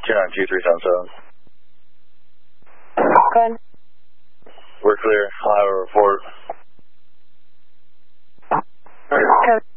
292377. Good. We're clear. I'll have a report. Code